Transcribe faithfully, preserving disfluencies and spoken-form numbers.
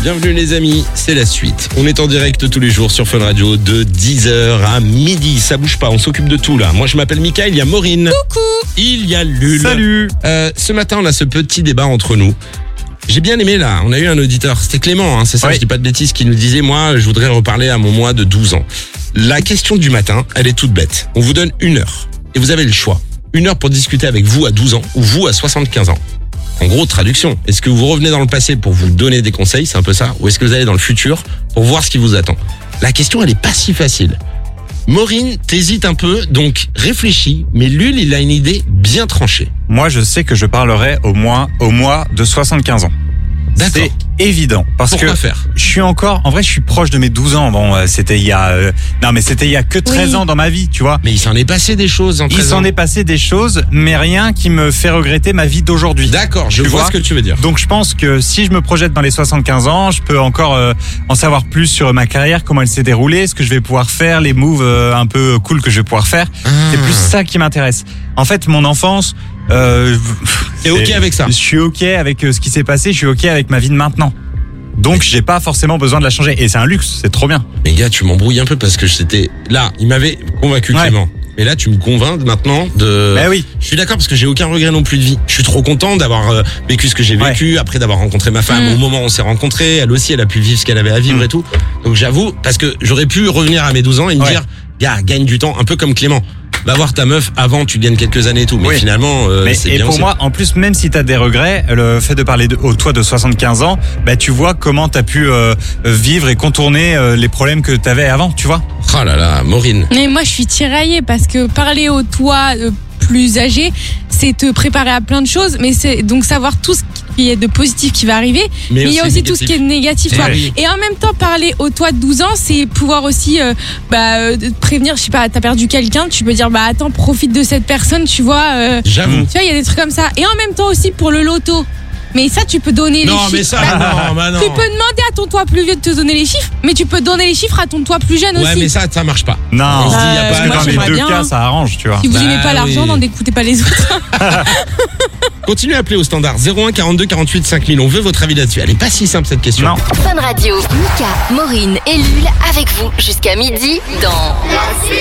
Bienvenue les amis, c'est la suite. On est en direct tous les jours sur Fun Radio de dix heures à midi. Ça bouge pas, on s'occupe de tout là. Moi je m'appelle Mickaël, il y a Maureen. Coucou. Il y a Lul. Salut. Euh, ce matin on a ce petit débat entre nous. J'ai bien aimé là, on a eu un auditeur, c'était Clément, hein, c'est ça, oui. Je dis pas de bêtises, qui nous disait moi je voudrais reparler à mon moi de douze ans. La question du matin, elle est toute bête. On vous donne une heure et vous avez le choix. Une heure pour discuter avec vous à douze ans ou vous à soixante-quinze ans. En gros, traduction. Est-ce que vous revenez dans le passé pour vous donner des conseils, c'est un peu ça, ou est-ce que vous allez dans le futur pour voir ce qui vous attend? La question, elle est pas si facile. Maureen, t'hésites un peu, donc réfléchis, mais Lul, il a une idée bien tranchée. Moi, je sais que je parlerai au moins au mois de soixante-quinze ans. D'accord. C'est évident. Parce Pourquoi que faire? je suis encore, en vrai, je suis proche de mes douze ans. Bon, euh, c'était il y a, euh, non, mais c'était il y a que treize Oui. ans dans ma vie, tu vois. Mais il s'en est passé des choses en Il treize s'en ans. est passé des choses, mais rien qui me fait regretter ma vie d'aujourd'hui. D'accord, je Tu vois vois ce que tu veux dire. Donc je pense que si je me projette dans les soixante-quinze ans, je peux encore euh, en savoir plus sur ma carrière, comment elle s'est déroulée, ce que je vais pouvoir faire, les moves euh, un peu cool que je vais pouvoir faire. Ah. C'est plus ça qui m'intéresse. En fait, mon enfance... Euh, T'es ok c'est- avec ça? Je suis ok avec euh, ce qui s'est passé, je suis ok avec ma vie de maintenant. Donc j'ai pas forcément besoin de la changer. Et c'est un luxe, c'est trop bien. Mais gars, tu m'embrouilles un peu parce que c'était là, il m'avait convaincu Ouais. Clément. Mais là, tu me convaincs maintenant de... Bah oui. Je suis d'accord parce que j'ai aucun regret non plus de vie. Je suis trop content d'avoir euh, vécu ce que j'ai Ouais. vécu, après d'avoir rencontré ma femme Mm. au moment où on s'est rencontrés. Elle aussi, elle a pu vivre ce qu'elle avait à vivre Mm. et tout. Donc j'avoue, parce que j'aurais pu revenir à mes douze ans et me Ouais. dire, gars, gagne du temps, un peu comme Clément. Va voir ta meuf avant, tu gagnes quelques années et tout. Mais Oui. finalement, euh, Mais, c'est et bien pour aussi. moi, en plus, même si t'as des regrets, le fait de parler de, au toi de soixante-quinze ans, bah tu vois comment t'as pu euh, vivre et contourner euh, les problèmes que t'avais avant, tu vois. Oh là là, Maureen. Mais moi, je suis tiraillée parce que parler au toi euh, plus âgé, c'est te préparer à plein de choses, mais c'est donc savoir tout ce qui est de positif qui va arriver. Mais il y a aussi tout ce qui est négatif. Eh tu vois. oui. Et en même temps, parler au toi de douze ans, c'est pouvoir aussi euh, bah, euh, te prévenir, je sais pas, t'as perdu quelqu'un, tu peux dire, bah attends, profite de cette personne, tu vois. euh, J'avoue. tu vois, il y a des trucs comme ça. Et en même temps aussi pour le loto. Mais ça, tu peux donner les Non, chiffres. mais ça, Bah, non, bah non. tu peux demander à ton toi plus vieux de te donner les chiffres, mais tu peux donner les chiffres à ton toi plus jeune Ouais, aussi. mais ça, ça marche pas. Non, On se dit, y a Euh, pas- parce que moi, dans les j'aimerais deux bien, cas, hein. ça arrange, tu vois. Si vous Bah n'aimez pas l'argent, oui. n'en écoutez pas les autres. Continuez à appeler au standard zéro un quarante-deux quarante-huit cinq mille. On veut votre avis là-dessus. Elle est pas si simple cette question. Non. Fun Radio, Mika, Maureen et Lul avec vous jusqu'à midi dans